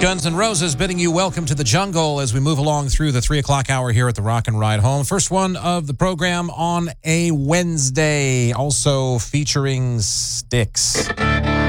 Guns N' Roses bidding you welcome to the jungle as we move along through the 3 o'clock hour here at the Rock and Ride Home. First one of the program on a Wednesday, also featuring Styx.